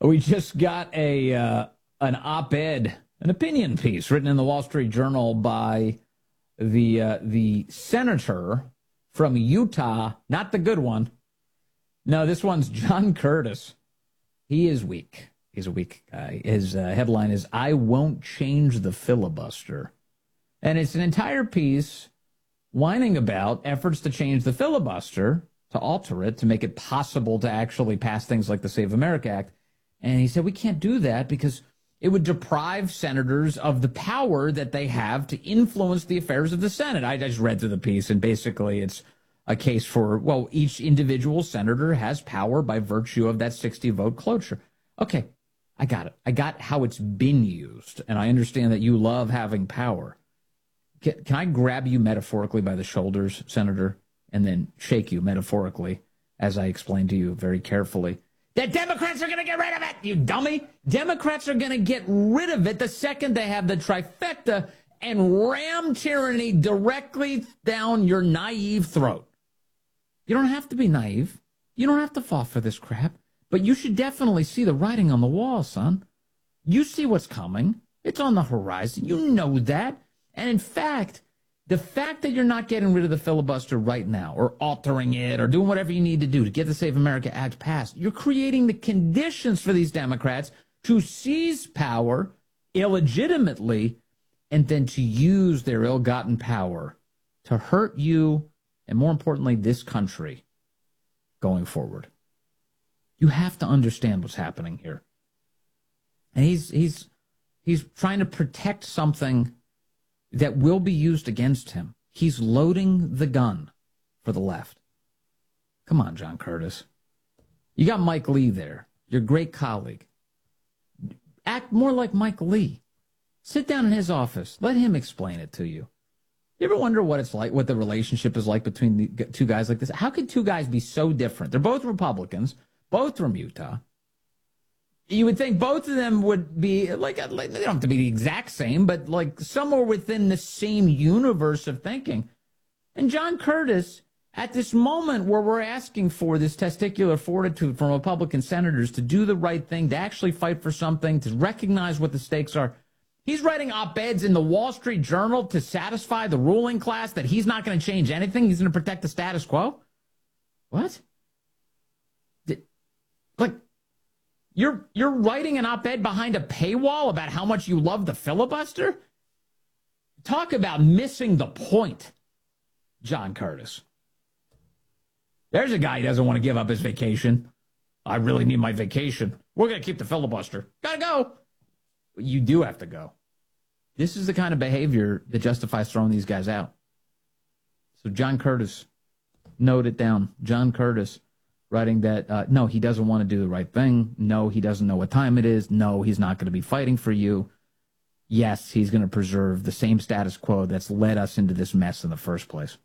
We just got an op-ed, an opinion piece written in the Wall Street Journal by the senator from Utah, not the good one. No, this one's John Curtis. He is weak. He's a weak guy. His headline is, "I won't change the filibuster." And it's an entire piece whining about efforts to change the filibuster, to alter it, to make it possible to actually pass things like the Save America Act. And he said, we can't do that because it would deprive senators of the power that they have to influence the affairs of the Senate. I just read through the piece, and basically it's a case for, well, each individual senator has power by virtue of that 60-vote cloture. Okay, I got it. I got how it's been used, and I understand that you love having power. Can I grab you metaphorically by the shoulders, Senator, and then shake you metaphorically, as I explained to you very carefully? The Democrats are going to get rid of it, you dummy. Democrats are going to get rid of it the second they have the trifecta and ram tyranny directly down your naive throat. You don't have to be naive. You don't have to fall for this crap. But you should definitely see the writing on the wall, son. You see what's coming. It's on the horizon. You know that. And in fact, the fact that you're not getting rid of the filibuster right now, or altering it, or doing whatever you need to do to get the Save America Act passed, you're creating the conditions for these Democrats to seize power illegitimately and then to use their ill-gotten power to hurt you and, more importantly, this country going forward. You have to understand what's happening here. And he's trying to protect something that will be used against him. He's loading the gun for the left. Come on, John Curtis. You got Mike Lee there, your great colleague. Act more like Mike Lee. Sit down in his office. Let him explain it to you. You ever wonder what it's like, what the relationship is like between the two guys like this? How could two guys be so different? They're both Republicans, both from Utah. You would think both of them would be like they don't have to be the exact same, but like somewhere within the same universe of thinking. And John Curtis, at this moment where we're asking for this testicular fortitude from Republican senators to do the right thing, to actually fight for something, to recognize what the stakes are, he's writing op-eds in the Wall Street Journal to satisfy the ruling class that he's not going to change anything. He's going to protect the status quo. What? You're writing an op-ed behind a paywall about how much you love the filibuster? Talk about missing the point, John Curtis. There's a guy who doesn't want to give up his vacation. I really need my vacation. We're going to keep the filibuster. Gotta go. You do have to go. This is the kind of behavior that justifies throwing these guys out. So John Curtis, note it down. John Curtis writing that, no, he doesn't want to do the right thing. No, he doesn't know what time it is. No, he's not going to be fighting for you. Yes, he's going to preserve the same status quo that's led us into this mess in the first place.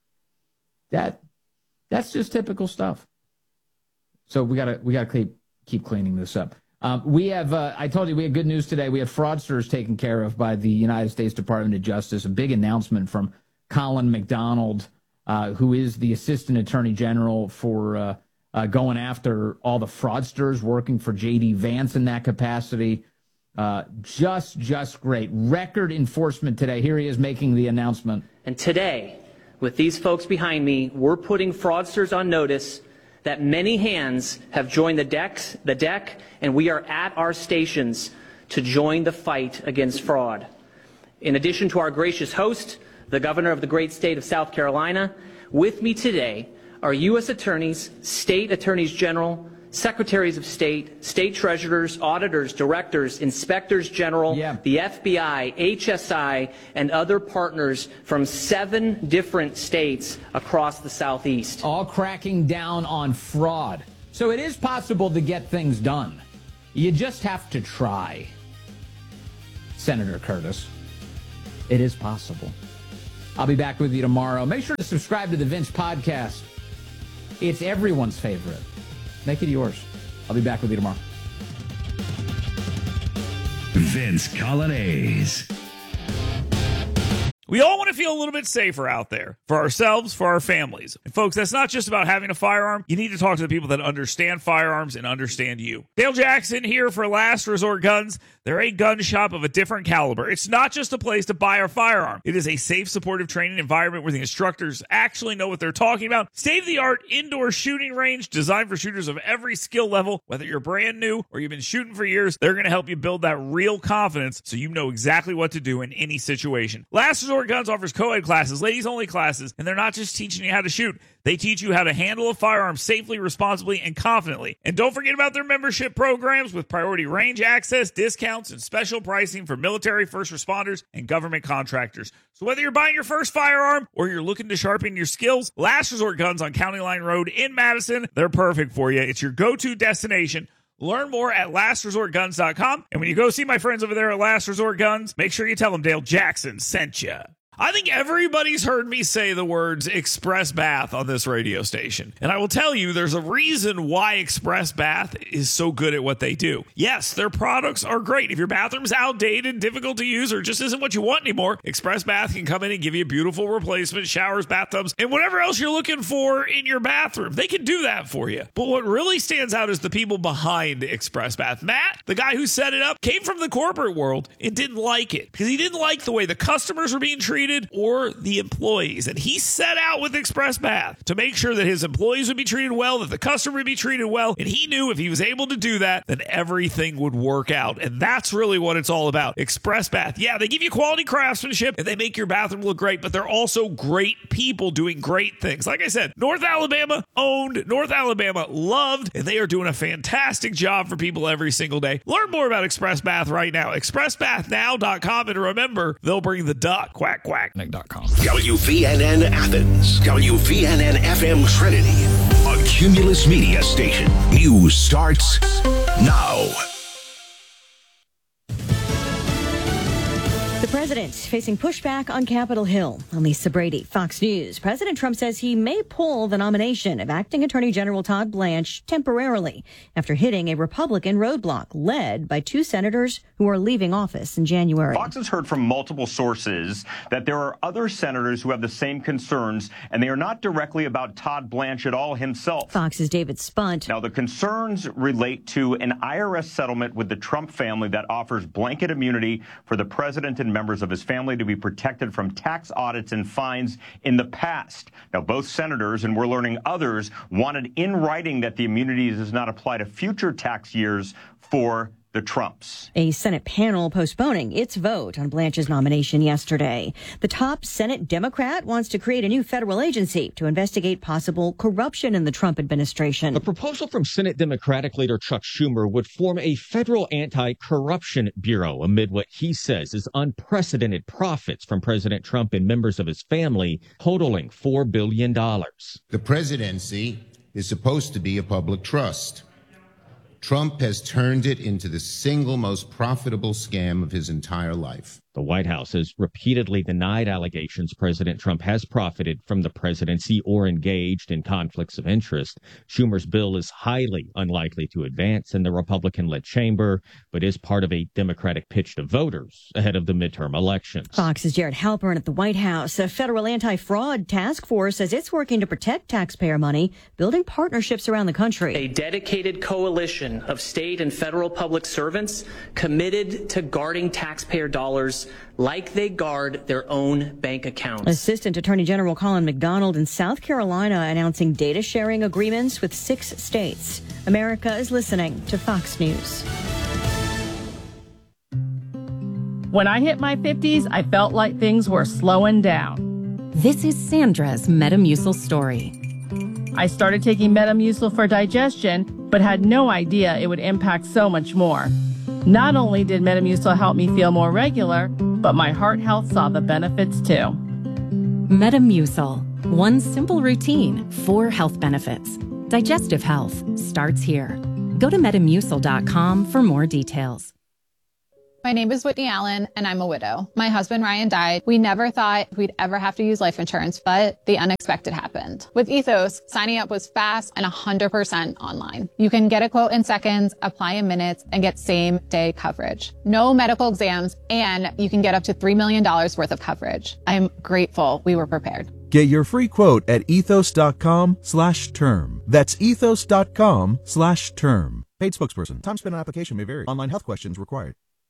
That's just typical stuff. So we gotta keep cleaning this up. We have, I told you we had good news today. We have fraudsters taken care of by the United States Department of Justice. A big announcement from Colin McDonald, who is the Assistant Attorney General for going after all the fraudsters working for J.D. Vance in that capacity. Just great. Record enforcement today. Here he is making the announcement. And today, with these folks behind me, we're putting fraudsters on notice that many hands have joined the deck, and we are at our stations to join the fight against fraud. In addition to our gracious host, the governor of the great state of South Carolina, with me today are U.S. attorneys, state attorneys general, secretaries of state, state treasurers, auditors, directors, inspectors general, the FBI, HSI, and other partners from 7 different states across the Southeast. All cracking down on fraud. So it is possible to get things done. You just have to try. Senator Curtis, it is possible. I'll be back with you tomorrow. Make sure to subscribe to the Vince Podcast. It's everyone's favorite. Make it yours. I'll be back with you tomorrow. Vince Coglianese. We all want to feel a little bit safer out there for ourselves, for our families. And folks, that's not just about having a firearm. You need to talk to the people that understand firearms and understand you. Dale Jackson here for Last Resort Guns. They're a gun shop of a different caliber. It's not just a place to buy a firearm. It is a safe, supportive training environment where the instructors actually know what they're talking about. State-of-the-art indoor shooting range designed for shooters of every skill level. Whether you're brand new or you've been shooting for years, they're going to help you build that real confidence so you know exactly what to do in any situation. Last Resort Guns offers co-ed classes, ladies-only classes, and they're not just teaching you how to shoot. They teach you how to handle a firearm safely, responsibly, and confidently. And don't forget about their membership programs with priority range access, discounts, and special pricing for military, first responders, and government contractors. So whether you're buying your first firearm or you're looking to sharpen your skills, Last Resort Guns on County Line Road in Madison, they're perfect for you. It's your go-to destination. Learn more at lastresortguns.com. And when you go see my friends over there at Last Resort Guns, make sure you tell them Dale Jackson sent you. I think everybody's heard me say the words Express Bath on this radio station. And I will tell you, there's a reason why Express Bath is so good at what they do. Yes, their products are great. If your bathroom's outdated, difficult to use, or just isn't what you want anymore, Express Bath can come in and give you beautiful replacement showers, bathtubs, and whatever else you're looking for in your bathroom. They can do that for you. But what really stands out is the people behind Express Bath. Matt, the guy who set it up, came from the corporate world and didn't like it because he didn't like the way the customers were being treated or the employees. And he set out with Express Bath to make sure that his employees would be treated well, that the customer would be treated well. And he knew if he was able to do that, then everything would work out. And that's really what it's all about. Express Bath. Yeah, they give you quality craftsmanship and they make your bathroom look great, but they're also great people doing great things. Like I said, North Alabama owned, North Alabama loved, and they are doing a fantastic job for people every single day. Learn more about Express Bath right now. ExpressBathNow.com. And remember, they'll bring the duck. Quack, quack. WVNN Athens, WVNN FM Trinity, a Cumulus Media station. News starts now. The president facing pushback on Capitol Hill. I'm Lisa Brady, Fox News. President Trump says he may pull the nomination of acting Attorney General Todd Blanche temporarily after hitting a Republican roadblock led by two senators who are leaving office in January. Fox has heard from multiple sources that there are other senators who have the same concerns, and they are not directly about Todd Blanche at all himself. Fox's David Spunt. Now, the concerns relate to an IRS settlement with the Trump family that offers blanket immunity for the president and members of his family to be protected from tax audits and fines in the past. Now, both senators, and we're learning others, wanted in writing that the immunity does not apply to future tax years for the Trumps. A Senate panel postponing its vote on Blanche's nomination yesterday. The top Senate Democrat wants to create a new federal agency to investigate possible corruption in the Trump administration. A proposal from Senate Democratic leader Chuck Schumer would form a federal anti-corruption bureau amid what he says is unprecedented profits from President Trump and members of his family, totaling $4 billion. The presidency is supposed to be a public trust. Trump has turned it into the single most profitable scam of his entire life. The White House has repeatedly denied allegations President Trump has profited from the presidency or engaged in conflicts of interest. Schumer's bill is highly unlikely to advance in the Republican-led chamber, but is part of a Democratic pitch to voters ahead of the midterm elections. Fox's Jared Halpern at the White House. A federal anti-fraud task force says it's working to protect taxpayer money, building partnerships around the country. A dedicated coalition of state and federal public servants committed to guarding taxpayer dollars like they guard their own bank accounts. Assistant Attorney General Colin McDonald in South Carolina announcing data sharing agreements with 6 states. America is listening to Fox News. When I hit my 50s, I felt like things were slowing down. This is Sandra's Metamucil story. I started taking Metamucil for digestion, but had no idea it would impact so much more. Not only did Metamucil help me feel more regular, but my heart health saw the benefits too. Metamucil. One simple routine, 4 health benefits. Digestive health starts here. Go to Metamucil.com for more details. My name is Whitney Allen, and I'm a widow. My husband, Ryan, died. We never thought we'd ever have to use life insurance, but the unexpected happened. With Ethos, signing up was fast and 100% online. You can get a quote in seconds, apply in minutes, and get same-day coverage. No medical exams, and you can get up to $3 million worth of coverage. I'm grateful we were prepared. Get your free quote at ethos.com/term. That's ethos.com/term. Paid spokesperson. Time spent on application may vary. Online health questions required.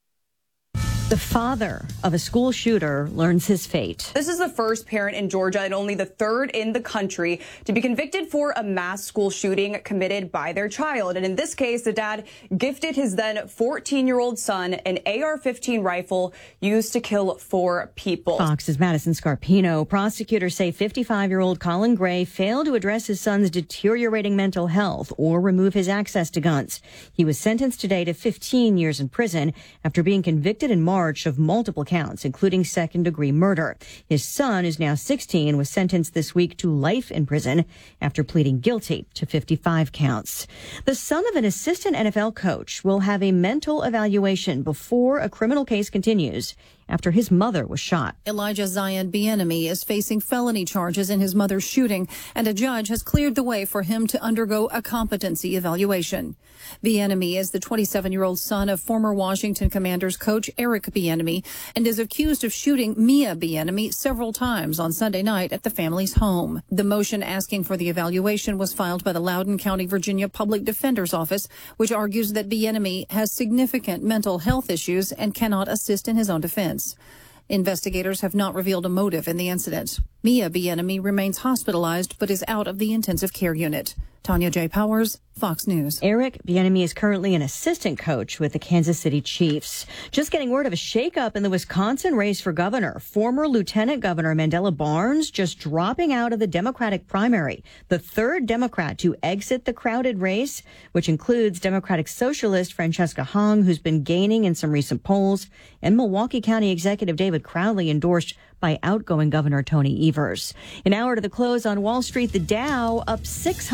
The father of a school shooter learns his fate. This is the first parent in Georgia and only the third in the country to be convicted for a mass school shooting committed by their child. And in this case, the dad gifted his then 14-year-old son an AR-15 rifle used to kill 4 people. Fox's Madison Scarpino. Prosecutors say 55-year-old Colin Gray failed to address his son's deteriorating mental health or remove his access to guns. He was sentenced today to 15 years in prison after being convicted in March of multiple counts, including second-degree murder. His son is now 16, was sentenced this week to life in prison after pleading guilty to 55 counts. The son of an assistant NFL coach will have a mental evaluation before a criminal case continues after his mother was shot. Elijah Zion Bieniemy is facing felony charges in his mother's shooting, and a judge has cleared the way for him to undergo a competency evaluation. Bieniemy is the 27-year-old son of former Washington Commanders coach Eric Bieniemy and is accused of shooting Mia Bieniemy several times on Sunday night at the family's home. The motion asking for the evaluation was filed by the Loudoun County, Virginia Public Defender's Office, which argues that Bieniemy has significant mental health issues and cannot assist in his own defense. Investigators have not revealed a motive in the incident. Mia Bieniemy remains hospitalized but is out of the intensive care unit. Tanya J. Powers, Fox News. Eric Bieniemy is currently an assistant coach with the Kansas City Chiefs. Just getting word of a shakeup in the Wisconsin race for governor. Former Lieutenant Governor Mandela Barnes just dropping out of the Democratic primary, the third Democrat to exit the crowded race, which includes Democratic Socialist Francesca Hong, who's been gaining in some recent polls, and Milwaukee County Executive David Crowley, endorsed by outgoing Governor Tony Evers. An hour to the close on Wall Street, the Dow up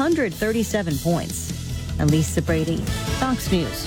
637 points. I'm Lisa Brady, Fox News.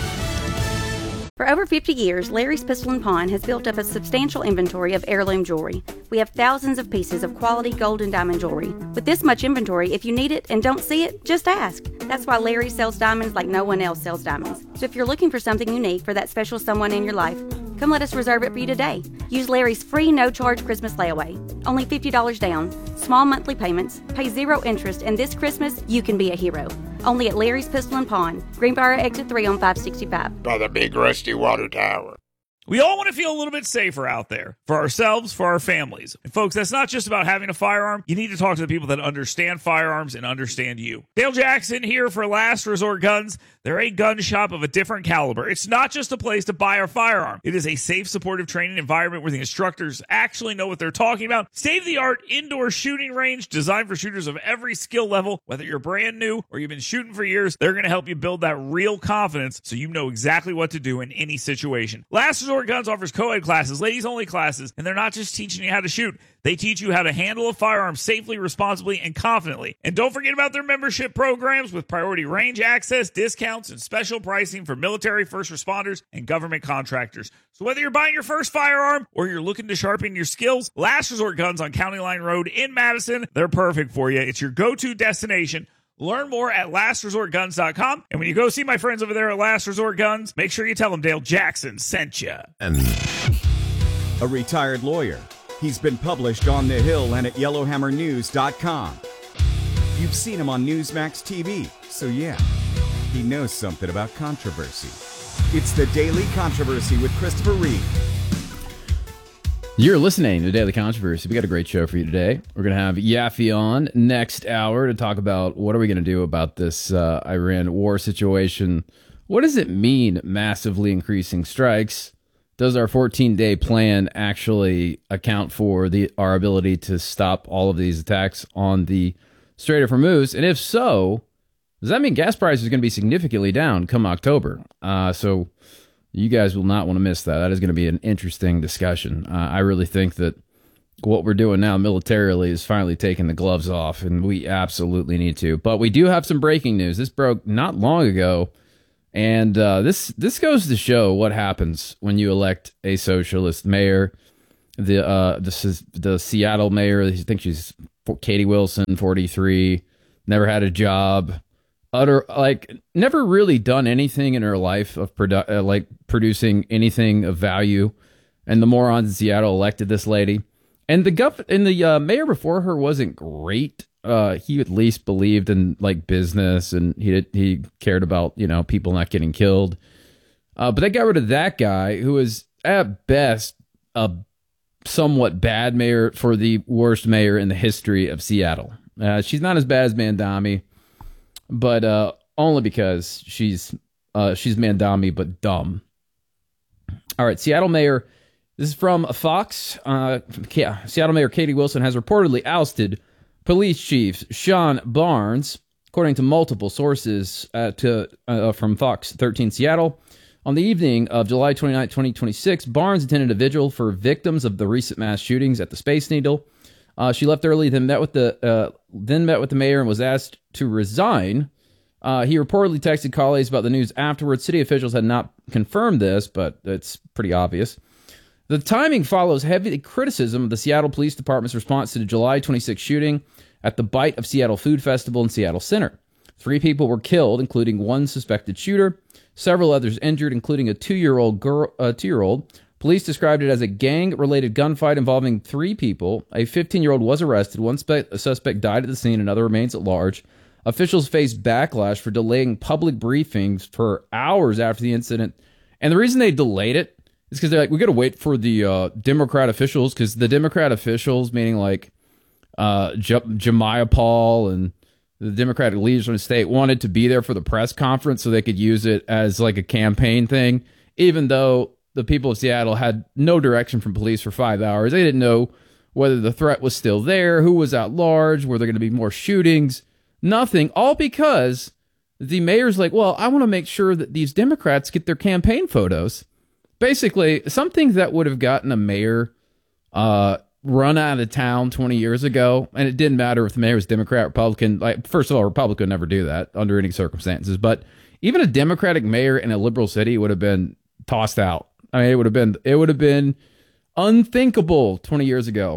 For over 50 years, Larry's Pistol & Pawn has built up a substantial inventory of heirloom jewelry. We have thousands of pieces of quality gold and diamond jewelry. With this much inventory, if you need it and don't see it, just ask. That's why Larry sells diamonds like no one else sells diamonds. So if you're looking for something unique for that special someone in your life, come let us reserve it for you today. Use Larry's free no-charge Christmas layaway. Only $50 down, small monthly payments, pay 0 interest, and this Christmas, you can be a hero. Only at Larry's Pistol & Pawn, Greenbrier Exit 3 on 565. By the big rusty water tower. We all want to feel a little bit safer out there for ourselves, for our families. And folks, that's not just about having a firearm. You need to talk to the people that understand firearms and understand you. Dale Jackson here for Last Resort Guns. They're a gun shop of a different caliber. It's not just a place to buy a firearm. It is a safe, supportive training environment where the instructors actually know what they're talking about. State-of-the-art indoor shooting range designed for shooters of every skill level. Whether you're brand new or you've been shooting for years, they're going to help you build that real confidence so you know exactly what to do in any situation. Last Resort Guns offers co-ed classes, ladies-only classes, and they're not just teaching you how to shoot. They teach you how to handle a firearm safely, responsibly, and confidently. And don't forget about their membership programs with priority range access, discounts, and special pricing for military, first responders, and government contractors. So whether you're buying your first firearm or you're looking to sharpen your skills, Last Resort Guns on County Line Road in Madison, they're perfect for you. It's your go-to destination. Learn more at lastresortguns.com. And when you go see my friends over there at Last Resort Guns, make sure you tell them Dale Jackson sent you. A retired lawyer. He's been published on The Hill and at YellowhammerNews.com. You've seen him on Newsmax TV, so yeah, he knows something about controversy. It's The Daily Controversy with Christopher Reed. You're listening to Daily Controversy. We got a great show for you today. We're going to have Yaffe on next hour to talk about what are we going to do about this Iran war situation. What does it mean, massively increasing strikes? Does our 14-day plan actually account for our ability to stop all of these attacks on the Strait of Hormuz? And if so, does that mean gas prices are going to be significantly down come October? So you guys will not want to miss that. That is going to be an interesting discussion. I really think that what we're doing now militarily is finally taking the gloves off, and we absolutely need to. But we do have some breaking news. This broke not long ago, And this goes to show what happens when you elect a socialist mayor. This is the Seattle mayor. I think she's Katie Wilson, 43, never had a job, never really done anything in her life of producing anything of value. And the morons in Seattle elected this lady. And the mayor before her wasn't great. He at least believed in like business, and he cared about, people not getting killed. But they got rid of that guy who was at best a somewhat bad mayor for the worst mayor in the history of Seattle. She's not as bad as Mandami, but only because she's Mandami but dumb. All right, Seattle mayor. This is from Fox. Seattle Mayor Katie Wilson has reportedly ousted police chief Sean Barnes, according to multiple sources from Fox 13 Seattle. On the evening of July 29, 2026, Barnes attended a vigil for victims of the recent mass shootings at the Space Needle. She left early, then met with the mayor and was asked to resign. He reportedly texted colleagues about the news afterwards. City officials had not confirmed this, but it's pretty obvious. The timing follows heavy criticism of the Seattle Police Department's response to the July 26 shooting at the Bite of Seattle Food Festival in Seattle Center. 3 people were killed, including 1 suspected shooter. Several others injured, including a 2-year-old girl. Police described it as a gang-related gunfight involving 3 people. A 15-year-old was arrested. One suspect died at the scene. Another remains at large. Officials faced backlash for delaying public briefings for hours after the incident. And the reason they delayed it is because they're like, we got to wait for the Democrat officials, because the Democrat officials, meaning like Jemiah Paul and the Democratic leaders from the state, wanted to be there for the press conference so they could use it as like a campaign thing, even though the people of Seattle had no direction from police for 5 hours. They didn't know whether the threat was still there, who was at large, were there going to be more shootings, nothing, all because the mayor's like, well, I want to make sure that these Democrats get their campaign photos. Basically, something that would have gotten a mayor run out of town 20 years ago, and it didn't matter if the mayor was Democrat, Republican. Like, first of all, a Republican would never do that under any circumstances, but even a Democratic mayor in a liberal city would have been tossed out. I mean, it would have been unthinkable 20 years ago.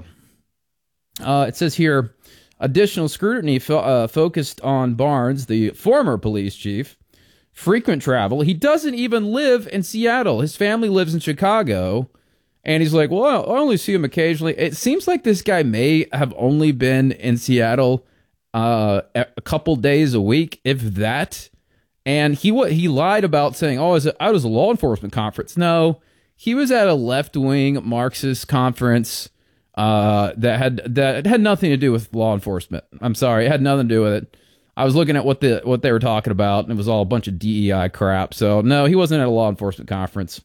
It says here, additional scrutiny focused on Barnes, the former police chief. Frequent travel. He doesn't even live in Seattle. His family lives in Chicago. And he's like, well, I only see him occasionally. It seems like this guy may have only been in Seattle a couple days a week, if that. And he lied about saying, I was at a law enforcement conference. No, he was at a left-wing Marxist conference that had nothing to do with law enforcement. I'm sorry, it had nothing to do with it. I was looking at what they were talking about, and it was all a bunch of DEI crap. So, no, he wasn't at a law enforcement conference.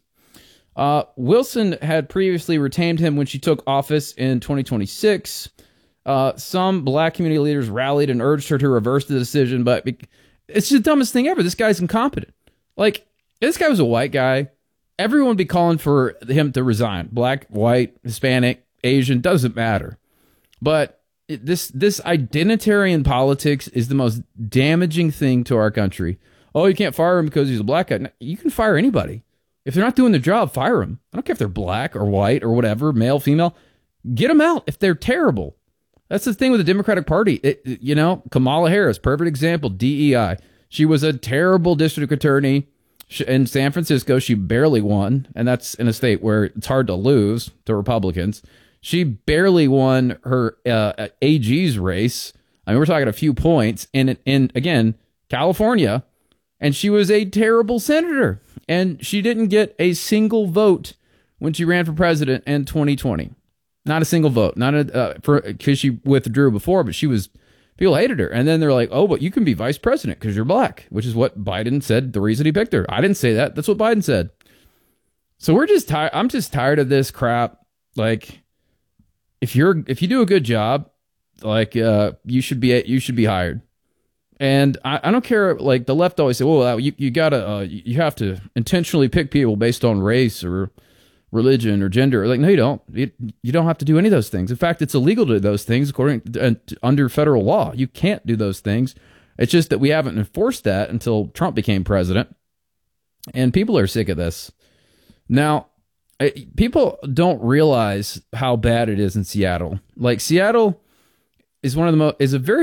Wilson had previously retained him when she took office in 2026. Some black community leaders rallied and urged her to reverse the decision, but it's the dumbest thing ever. This guy's incompetent. Like, this guy was a white guy. Everyone would be calling for him to resign. Black, white, Hispanic, Asian, doesn't matter. But this identitarian politics is the most damaging thing to our country. Oh, you can't fire him because he's a black guy. No, you can fire anybody. If they're not doing their job, fire them. I don't care if they're black or white or whatever, male, female. Get them out if they're terrible. That's the thing with the Democratic Party. Kamala Harris, perfect example, DEI. She was a terrible district attorney in San Francisco. She barely won, and that's in a state where it's hard to lose to Republicans. She barely won her AG's race. I mean, we're talking a few points in again, California, and she was a terrible senator. And she didn't get a single vote when she ran for president in 2020. Not a single vote. Because she withdrew before, but people hated her. And then they're like, oh, but you can be vice president because you're black, which is what Biden said the reason he picked her. I didn't say that. That's what Biden said. So we're just tired. I'm just tired of this crap. Like, if you do a good job, like you should be hired. And I don't care, like the left always say, well, you have to intentionally pick people based on race or religion or gender. Like, no, you don't. You don't have to do any of those things. In fact, it's illegal to do those things under federal law. You can't do those things. It's just that we haven't enforced that until Trump became president. And people are sick of this. Now, people don't realize how bad it is in Seattle. Like, Seattle is is a very